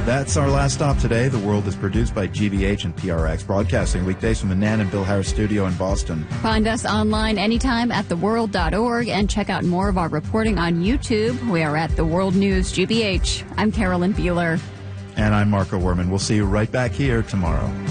That's our last stop today. The World is produced by GBH and PRX, broadcasting weekdays from the Nan and Bill Harris studio in Boston. Find us online anytime at theworld.org and check out more of our reporting on YouTube. We are at The World News GBH. I'm Carolyn Bueller. And I'm Marco Werman. We'll see you right back here tomorrow.